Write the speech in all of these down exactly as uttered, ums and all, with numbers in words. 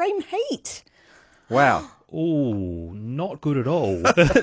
extreme heat. Wow. Oh, not good at all.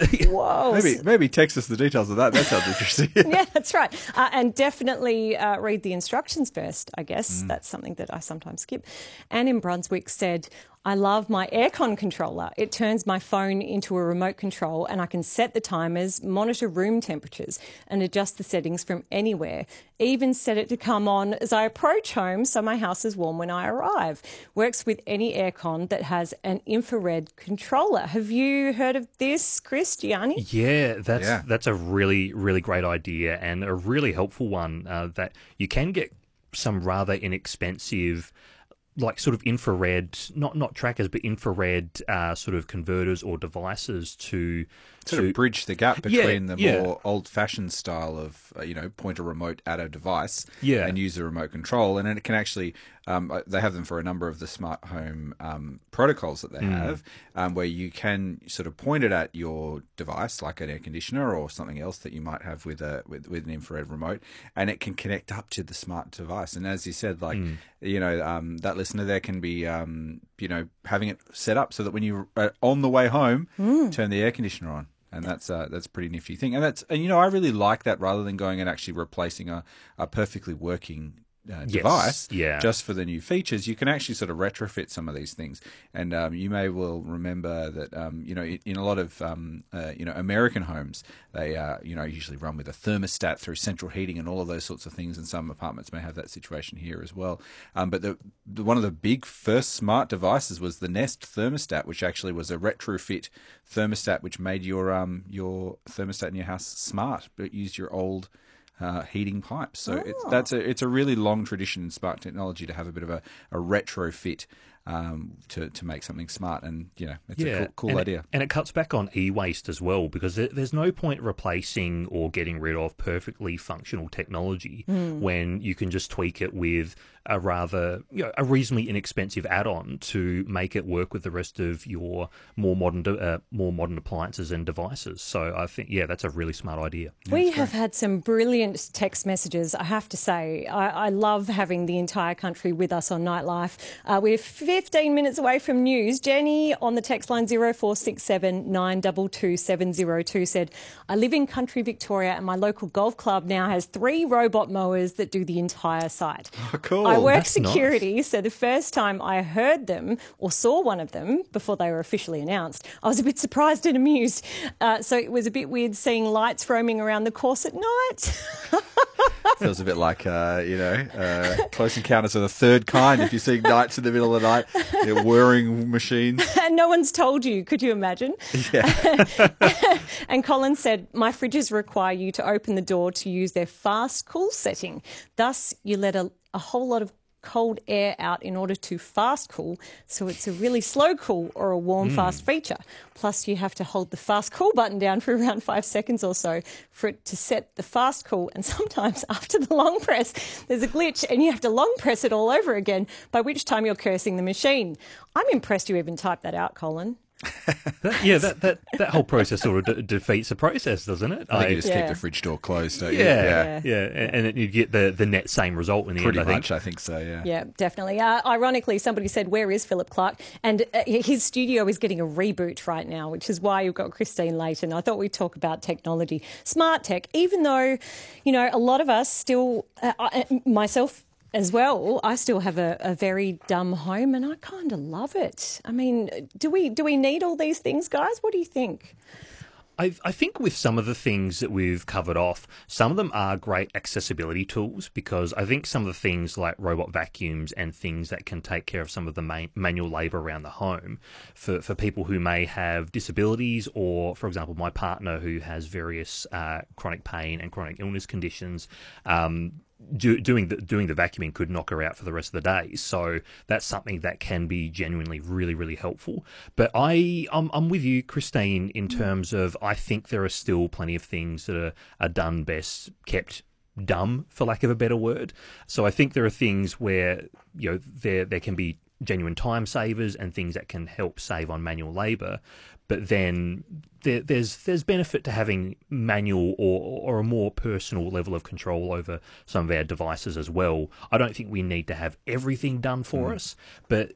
Whoa. Maybe maybe text us the details of that. That sounds interesting. Yeah, that's right. Uh, and definitely uh, read the instructions first, I guess. Mm. That's something that I sometimes skip. Anne in Brunswick said, I love my aircon controller. It turns my phone into a remote control and I can set the timers, monitor room temperatures and adjust the settings from anywhere. Even set it to come on as I approach home so my house is warm when I arrive. Works with any aircon that has an infrared controller. Have you heard of this, Chris, Gianni? Yeah, that's Yeah. that's a really, really great idea and a really helpful one uh, that you can get some rather inexpensive like sort of infrared, not not trackers, but infrared uh, sort of converters or devices to Sort to of bridge the gap between Yeah, the yeah. more old-fashioned style of, uh, you know, point a remote at a device Yeah. and use the remote control. And then it can actually, um, uh, they have them for a number of the smart home um, protocols that they Mm. have, um, where you can sort of point it at your device, like an air conditioner or something else that you might have with a with, with an infrared remote, and it can connect up to the smart device. And as you said, like, Mm. you know, um, that listener there can be, um, you know, having it set up so that when you're uh, on the way home, turn the air conditioner on. And that's uh, that's a pretty nifty thing. And that's and you know I really like that rather than going and actually replacing a, a perfectly working uh, Yes, device yeah. just for the new features. You can actually sort of retrofit some of these things. And um, you may well remember that um, you know in, in a lot of um, uh, you know American homes they uh, you know usually run with a thermostat through central heating and all of those sorts of things. And some apartments may have that situation here as well. Um, but the, the one of the big first smart devices was the Nest thermostat, which actually was a retrofit thermostat which made your um your thermostat in your house smart, but used your old uh, heating pipes. So Oh. it's that's a it's a really long tradition in smart technology to have a bit of a, a retrofit um, to to make something smart, and you know it's a cool, cool and idea. It, and it cuts back on e-waste as well, because there, there's no point replacing or getting rid of perfectly functional technology when you can just tweak it with a rather, you know, a reasonably inexpensive add-on to make it work with the rest of your more modern de- uh, more modern appliances and devices. So I think, yeah, that's a really smart idea. We have had some brilliant text messages, I have to say. I, I love having the entire country with us on Nightlife. Uh, we're fifteen minutes away from news. Jenny on the text line zero four six seven nine two two seven zero two said, I live in country Victoria and my local golf club now has three robot mowers that do the entire site. Oh, cool. I work that's security, so the first time I heard them or saw one of them before they were officially announced, I was a bit surprised and amused. Uh, so it was a bit weird seeing lights roaming around the course at night. Feels a bit like uh, you know uh, Close Encounters of the Third Kind. If you're seeing knights in the middle of the night, they're whirring machines. And no one's told you, could you imagine? Yeah. And Colin said, my fridges require you to open the door to use their fast cool setting. Thus, you let a, a whole lot of cold air out in order to fast cool, so it's a really slow cool or a warm fast feature. Plus you have to hold the fast cool button down for around five seconds or so for it to set the fast cool, and sometimes after the long press there's a glitch and you have to long press it all over again, by which time you're cursing the machine. I'm impressed you even typed that out, Colin. That, yeah, that, that, that whole process sort of de- defeats the process, doesn't it? I think you just Yeah. keep the fridge door closed, don't you? yeah, yeah, and, and then you get the, the net same result in the Pretty end, I think. much, I think so, yeah. Yeah, definitely. Uh, ironically, somebody said, where is Philip Clark? And uh, his studio is getting a reboot right now, which is why you've got Christine Layton. I thought we'd talk about technology, smart tech, even though, you know, a lot of us still, uh, I, myself as well, I still have a, a very dumb home and I kind of love it. I mean, do we do we need all these things, guys? What do you think? I, I think with some of the things that we've covered off, some of them are great accessibility tools, because I think some of the things like robot vacuums and things that can take care of some of the main, manual labour around the home for, for people who may have disabilities, or, for example, my partner who has various uh, chronic pain and chronic illness conditions, um, Do, doing the doing the vacuuming could knock her out for the rest of the day. So that's something that can be genuinely really, really helpful. But I, I'm, I'm with you, Christine, in terms of I think there are still plenty of things that are, are done best kept dumb, for lack of a better word. So I think there are things where, you know, there there can be genuine time savers and things that can help save on manual labour. But then there, there's there's benefit to having manual or or a more personal level of control over some of our devices as well. I don't think we need to have everything done for mm. us, but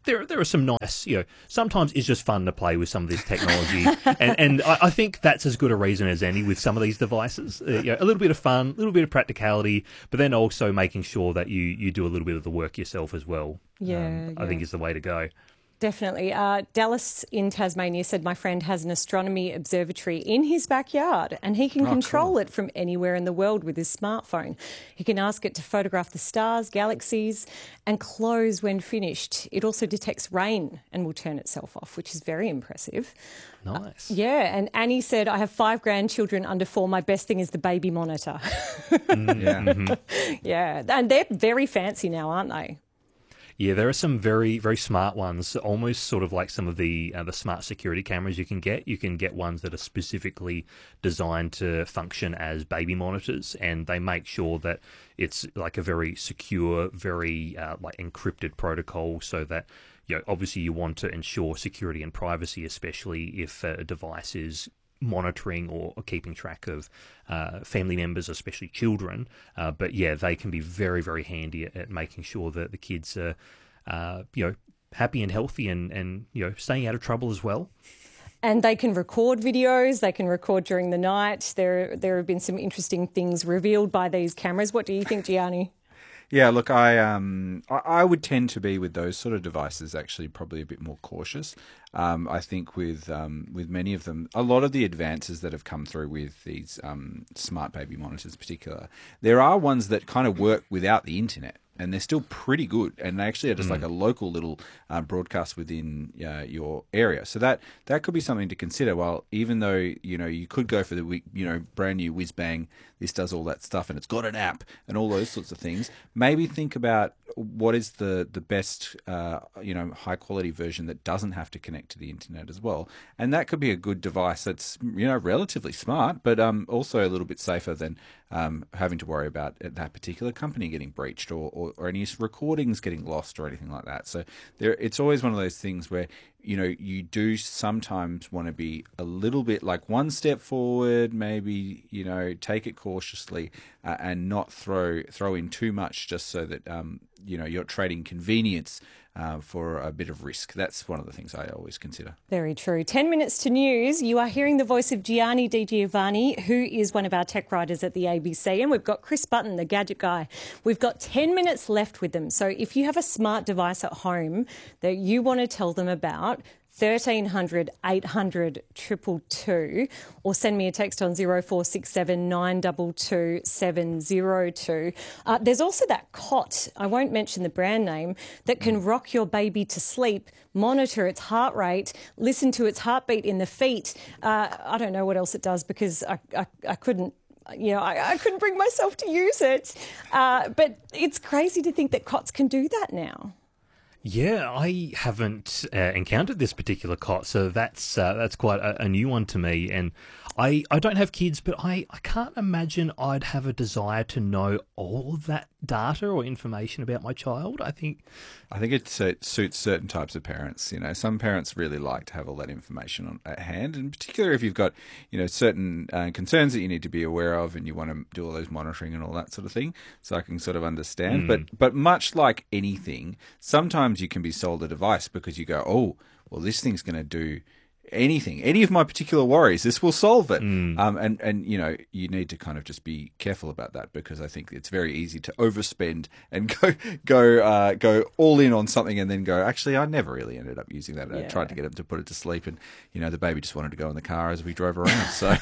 there there are some nice, you know, sometimes it's just fun to play with some of this technology, and, and I, I think that's as good a reason as any with some of these devices. Uh, you know, a little bit of fun, a little bit of practicality, but then also making sure that you, you do a little bit of the work yourself as well. Yeah, um, I yeah. think is the way to go. Definitely. Uh, Dallas in Tasmania said, my friend has an astronomy observatory in his backyard and he can Oh, control cool. it from anywhere in the world with his smartphone. He can ask it to photograph the stars, galaxies and close when finished. It also detects rain and will turn itself off, which is very impressive. Nice. Uh, yeah, and Annie said, I have five grandchildren under four. My best thing is the baby monitor. Mm, Yeah. mm-hmm. Yeah, and they're very fancy now, aren't they? Yeah, there are some very, very smart ones, almost sort of like some of the uh, the smart security cameras you can get. You can get ones that are specifically designed to function as baby monitors, and they make sure that it's like a very secure, very uh, like encrypted protocol, so that, you know, obviously you want to ensure security and privacy, especially if a device is monitoring or, or keeping track of uh, family members, especially children. Uh, but yeah, they can be very, very handy at, at making sure that the kids are, uh, you know, happy and healthy and, and, you know, staying out of trouble as well. And they can record videos, they can record during the night. There, there have been some interesting things revealed by these cameras. What do you think, Gianni? Yeah, look, I um, I, I would tend to be with those sort of devices actually probably a bit more cautious. Um, I think with um, with many of them, a lot of the advances that have come through with these um, smart baby monitors in particular, there are ones that kind of work without the internet. And they're still pretty good, and they actually are just mm. like a local little uh, broadcast within uh, your area. So that that could be something to consider. Well, even though you know you could go for the you know brand new whiz bang, this does all that stuff, and it's got an app and all those sorts of things. Maybe think about what is the the best uh, you know high quality version that doesn't have to connect to the internet as well. And that could be a good device that's you know relatively smart, but um, also a little bit safer than um, having to worry about that particular company getting breached or, or or any recordings getting lost or anything like that. So there, it's always one of those things where, you know, you do sometimes want to be a little bit like one step forward, maybe, you know, take it cautiously uh, and not throw throw in too much just so that, um, you know, you're trading convenience uh, for a bit of risk. That's one of the things I always consider. Very true. Ten minutes to news. You are hearing the voice of Gianni Di Giovanni, who is one of our tech writers at the A B C, and we've got Chris Button, the gadget guy. We've got ten minutes left with them. So if you have a smart device at home that you want to tell them about, thirteen hundred, eight hundred, two two two, or send me a text on zero four six seven, nine two two, seven zero two. Uh, there's also that cot, I won't mention the brand name, that can rock your baby to sleep, monitor its heart rate, listen to its heartbeat in the feet. Uh, I don't know what else it does because I, I, I couldn't You know, I, I couldn't bring myself to use it. Uh, but it's crazy to think that cots can do that now. Yeah, I haven't uh, encountered this particular cot, so that's uh, that's quite a, a new one to me. And I, I don't have kids, but I, I can't imagine I'd have a desire to know all of that data or information about my child. I think I think it uh, suits certain types of parents. You know, some parents really like to have all that information on, at hand, and particularly if you've got, you know, certain uh, concerns that you need to be aware of, and you want to do all those monitoring and all that sort of thing. So I can sort of understand. Mm. But but much like anything, sometimes you can be sold a device because you go, oh, well, this thing's going to do anything, any of my particular worries, this will solve it. Mm. Um, and, and, you know, you need to kind of just be careful about that because I think it's very easy to overspend and go go uh, go all in on something and then go, actually, I never really ended up using that. Yeah. I tried to get him to put it to sleep and, you know, the baby just wanted to go in the car as we drove around. So,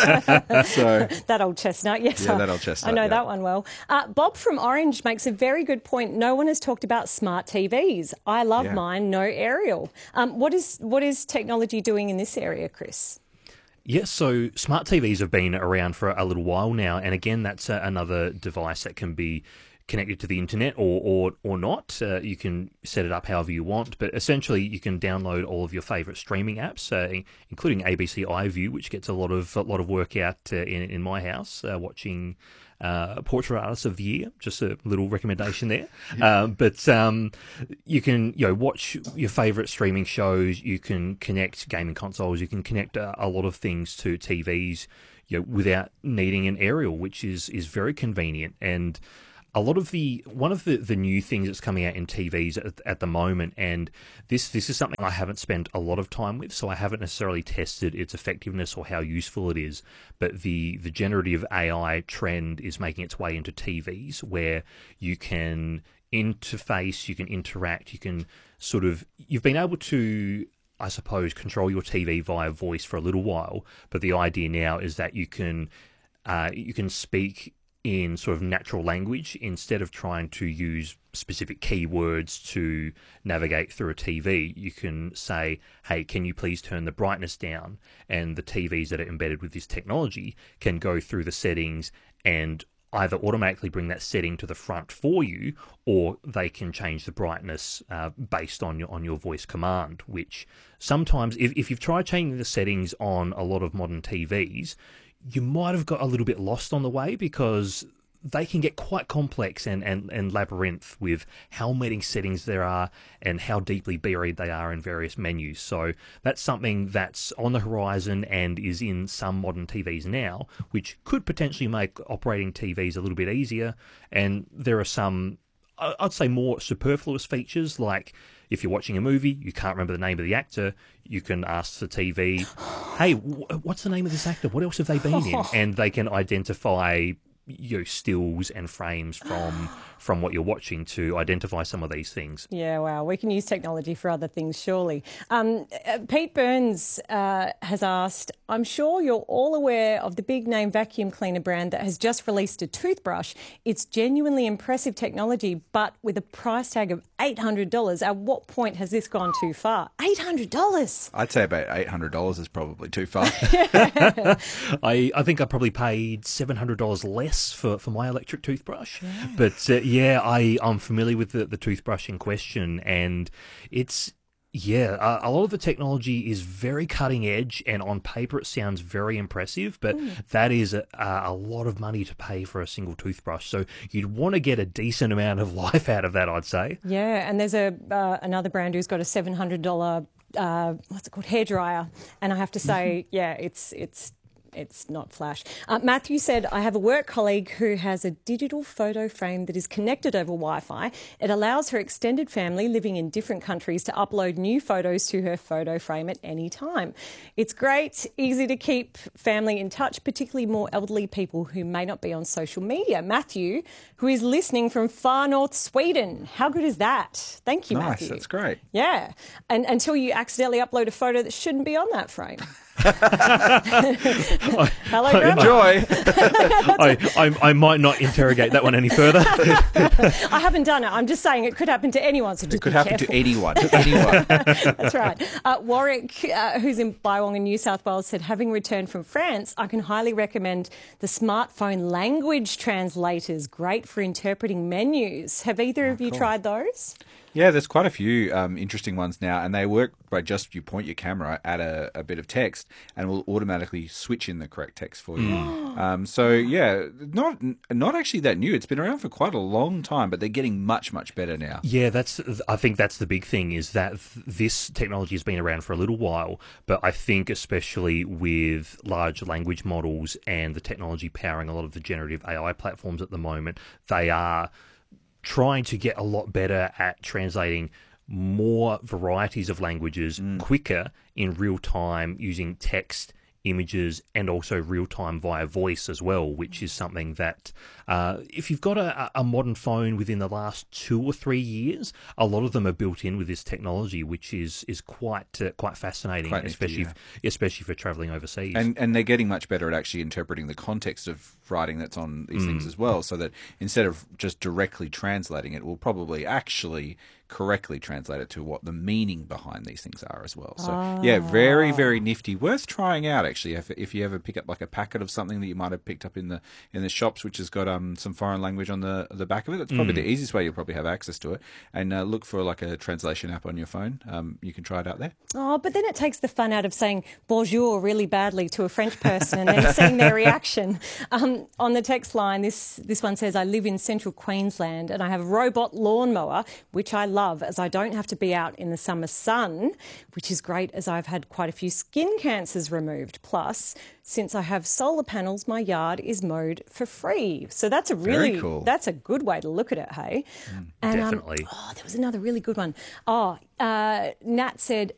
so that old chestnut, yes. Yeah, that old chestnut. I know yeah. that one well. Uh, Bob from Orange makes a very good point. No one has talked about smart T Vs. I love Yeah. mine, no aerial. Um, what is what is technology doing in this area, Chris? Yes, so smart T Vs have been around for a little while now, and again, that's uh, another device that can be connected to the internet or or, or not. Uh, you can set it up however you want, but essentially you can download all of your favourite streaming apps, uh, including A B C iView, which gets a lot of a lot of work out uh, in in my house, uh, watching Uh, Portrait Artist of the Year, just a little recommendation there. Um, but um, you can, you know, watch your favourite streaming shows. You can connect gaming consoles. You can connect a, a lot of things to T Vs, you know, without needing an aerial, which is is very convenient. And a lot of the one of the, the new things that's coming out in T Vs at, at the moment, and this this is something I haven't spent a lot of time with, so I haven't necessarily tested its effectiveness or how useful it is. But the the generative A I trend is making its way into T Vs, where you can interface, you can interact, you can sort of you've been able to, I suppose, control your T V via voice for a little while, but the idea now is that you can uh, you can speak in sort of natural language instead of trying to use specific keywords to navigate through a T V. You can say, hey, can you please turn the brightness down? And the T Vs that are embedded with this technology can go through the settings and either automatically bring that setting to the front for you, or they can change the brightness uh, based on your on your voice command, which sometimes, if, if you've tried changing the settings on a lot of modern T Vs, you might have got a little bit lost on the way, because they can get quite complex and, and, and labyrinth with how many settings there are and how deeply buried they are in various menus. So that's something that's on the horizon and is in some modern T Vs now, which could potentially make operating T Vs a little bit easier. And there are some, I'd say, more superfluous features, like if you're watching a movie, you can't remember the name of the actor, you can ask the T V, hey, what's the name of this actor? What else have they been in? And they can identify, you know, stills and frames from from what you're watching to identify some of these things. Yeah, wow. We can use technology for other things, surely. Um, uh, Pete Burns uh, has asked, I'm sure you're all aware of the big name vacuum cleaner brand that has just released a toothbrush. It's genuinely impressive technology, but with a price tag of eight hundred dollars. At what point has this gone too far? eight hundred dollars? I'd say about eight hundred dollars is probably too far. I, I think I probably paid seven hundred dollars less for, for my electric toothbrush. Yeah. But uh, yeah, I, I'm familiar with the, the toothbrush in question, and it's, yeah, a, a lot of the technology is very cutting edge, and on paper it sounds very impressive, but mm. that is a, a lot of money to pay for a single toothbrush. So you'd want to get a decent amount of life out of that, I'd say. Yeah, and there's a uh, another brand who's got a seven hundred dollars, uh, what's it called, hairdryer, and I have to say, yeah, it's it's It's not flash. Uh, Matthew said, I have a work colleague who has a digital photo frame that is connected over Wi-Fi. It allows her extended family living in different countries to upload new photos to her photo frame at any time. It's great, easy to keep family in touch, particularly more elderly people who may not be on social media. Matthew, who is listening from far north Sweden. How good is that? Thank you, nice, Matthew. That's great. Yeah, and until you accidentally upload a photo that shouldn't be on that frame. Hello, Grandma. Enjoy. I, I, I might not interrogate that one any further. I haven't done it. I'm just saying it could happen to anyone. So just it could be happen careful. to anyone. anyone. That's right. Uh, Warwick, uh, who's in Bywong in New South Wales, said, having returned from France, I can highly recommend the smartphone language translators. Great for interpreting menus. Have either oh, of you cool. tried those? Yeah, there's quite a few um, interesting ones now, and they work by just you point your camera at a, a bit of text and will automatically switch in the correct text for you. Mm. Um, so, yeah, not not actually that new. It's been around for quite a long time, but they're getting much, much better now. Yeah, that's. I think that's the big thing, is that this technology has been around for a little while, but I think especially with large language models and the technology powering a lot of the generative A I platforms at the moment, they are trying to get a lot better at translating more varieties of languages mm. quicker in real time using text, images, and also real time via voice as well, which is something that uh, if you've got a, a modern phone within the last two or three years, a lot of them are built in with this technology, which is is quite uh, quite fascinating, quite especially nifty, yeah. f- especially for traveling overseas. And and they're getting much better at actually interpreting the context of writing that's on these mm. things as well, so that instead of just directly translating it, will probably actually correctly translate it to what the meaning behind these things are as well. So oh. yeah, very, very nifty. Worth trying out actually if, if you ever pick up like a packet of something that you might have picked up in the in the shops which has got um some foreign language on the the back of it. That's probably mm. the easiest way you'll probably have access to it. And uh, look for like a translation app on your phone. Um, you can try it out there. Oh, but then it takes the fun out of saying bonjour really badly to a French person and then seeing their reaction. Um, on the text line, this this one says, I live in central Queensland and I have a robot lawnmower, which I love, as I don't have to be out in the summer sun, which is great as I've had quite a few skin cancers removed. Plus, since I have solar panels, my yard is mowed for free. So that's a really, Very cool. that's a good way to look at it, hey? Mm, and, definitely. Um, oh, there was another really good one. Oh, uh, Nat said,